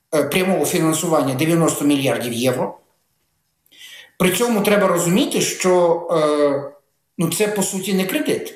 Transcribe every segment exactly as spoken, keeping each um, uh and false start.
прямого фінансування дев'яносто мільярдів євро. При цьому треба розуміти, що ну, це, по суті, не кредит.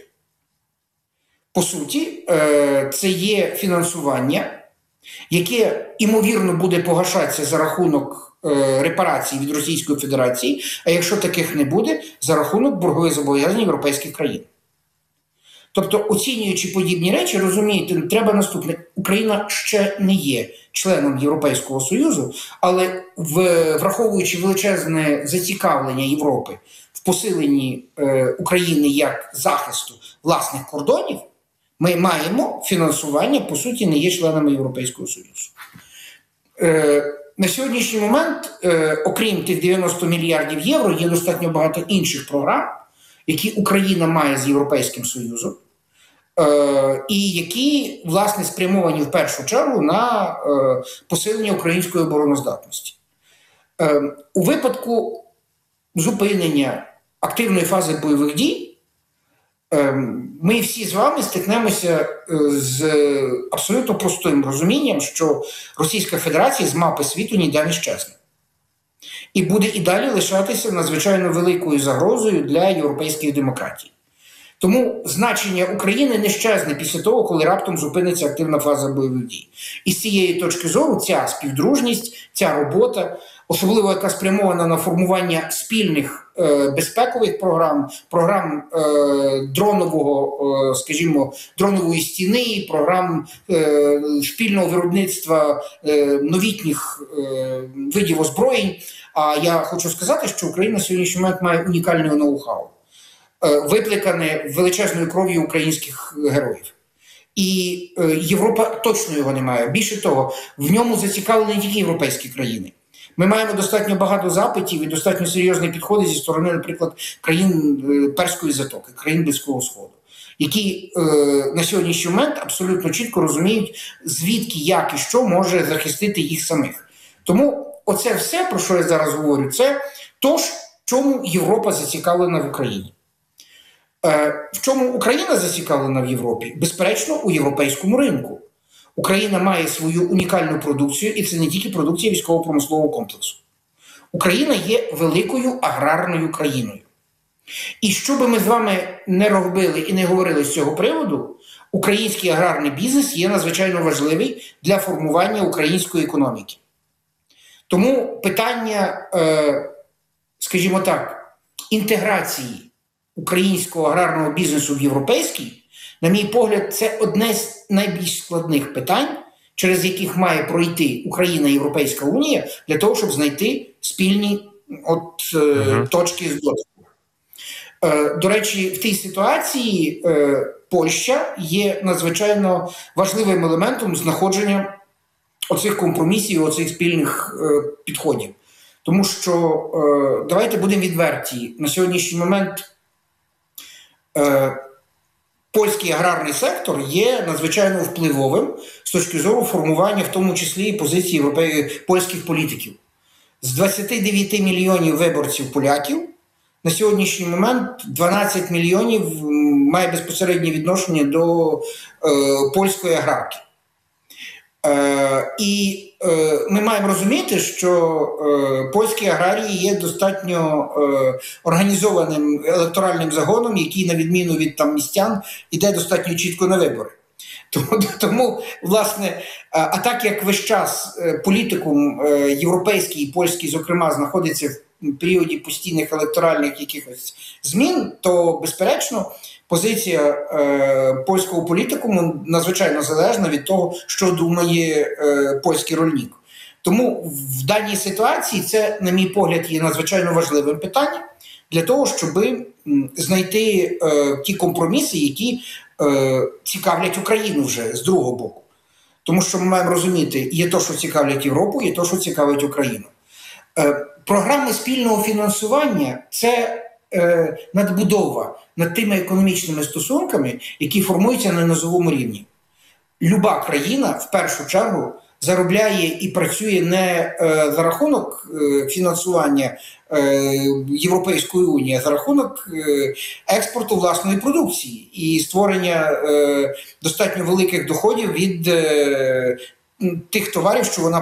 По суті, це є фінансування, яке, ймовірно, буде погашатися за рахунок репарацій від Російської Федерації, а якщо таких не буде, за рахунок боргових зобов'язань європейських країн. Тобто, оцінюючи подібні речі, розумієте, треба наступне. Україна ще не є членом Європейського Союзу, але враховуючи величезне зацікавлення Європи в посиленні е, України як захисту власних кордонів, ми маємо фінансування, по суті, не є членами Європейського Союзу. Е, на сьогоднішній момент, е, окрім тих дев'яноста мільярдів євро, є достатньо багато інших програм, які Україна має з Європейським Союзом, е, і які, власне, спрямовані в першу чергу на е, посилення української обороноздатності. Е, у випадку зупинення активної фази бойових дій, е, ми всі з вами стикнемося з абсолютно простим розумінням, що Російська Федерація з мапи світу ніде не щезне. І буде і далі лишатися надзвичайно великою загрозою для європейської демократії. Тому значення України не щезне після того, коли раптом зупиниться активна фаза бойових дій. І з цієї точки зору ця співдружність, ця робота, особливо яка спрямована на формування спільних е, безпекових програм, програм е, дронового, е, скажімо, дронової стіни, програм е, спільного виробництва е, новітніх е, видів озброєнь. А я хочу сказати, що Україна на сьогоднішній момент має унікальне ноу-хау, викликане величезною кров'ю українських героїв. І Європа точно його не має. Більше того, в ньому зацікавлені не тільки європейські країни. Ми маємо достатньо багато запитів і достатньо серйозні підходи зі сторони, наприклад, країн Перської затоки, країн Близького Сходу, які е, на сьогоднішній момент абсолютно чітко розуміють, звідки, як і що може захистити їх самих. Тому оце все, про що я зараз говорю, це то, в чому Європа зацікавлена в Україні. Е, в чому Україна зацікавлена в Європі? Безперечно, у європейському ринку. Україна має свою унікальну продукцію, і це не тільки продукція військово-промислового комплексу. Україна є великою аграрною країною. І що би ми з вами не робили і не говорили з цього приводу, український аграрний бізнес є надзвичайно важливий для формування української економіки. Тому питання, е, скажімо так, інтеграції українського аграрного бізнесу в європейський, на мій погляд, це одне з найбільш складних питань, через яких має пройти Україна і Європейська Унія для того, щоб знайти спільні от, е, uh-huh. точки з дотику. Е, до речі, в тій ситуації е, Польща є надзвичайно важливим елементом знаходження оцих компромісів, оцих спільних е, підходів. Тому що, е, давайте будемо відверті, на сьогоднішній момент е, польський аграрний сектор є надзвичайно впливовим з точки зору формування, в тому числі і позиції європейських польських політиків. З двадцяти дев'яти мільйонів виборців поляків на сьогоднішній момент дванадцять мільйонів має безпосереднє відношення до е, польської аграрки. Е, і е, ми маємо розуміти, що е, польські аграрії є достатньо е, організованим електоральним загоном, який, на відміну від там містян, іде достатньо чітко на вибори. Тому, тому власне, а, а так як весь час е, політикум е, європейський і польський, зокрема, знаходиться в періоді постійних електоральних якихось змін, то, безперечно, позиція е, польського політикуму надзвичайно залежна від того, що думає е, польський рольник. Тому в даній ситуації це, на мій погляд, є надзвичайно важливим питанням для того, щоб знайти е, ті компроміси, які е, цікавлять Україну вже з другого боку. Тому що ми маємо розуміти, є те, що цікавлять Європу, є те, що цікавить Україну. Е, програми спільного фінансування – це е, надбудова над тими економічними стосунками, які формуються на низовому рівні. Люба країна, в першу чергу, заробляє і працює не е, за рахунок е, фінансування е, Європейської Унії, а за рахунок е, експорту власної продукції і створення е, достатньо великих доходів від е, тих товарів, що вона